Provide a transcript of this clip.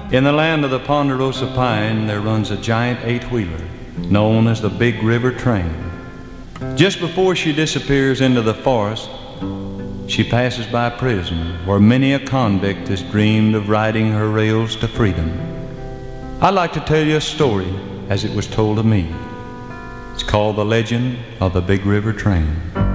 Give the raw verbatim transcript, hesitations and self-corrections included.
In the land of the Ponderosa Pine, there runs a giant eight-wheeler known as the Big River Train. Just before she disappears into the forest, she passes by a prison where many a convict has dreamed of riding her rails to freedom. I'd like to tell you a story as it was told to me. It's called The Legend of the Big River Train.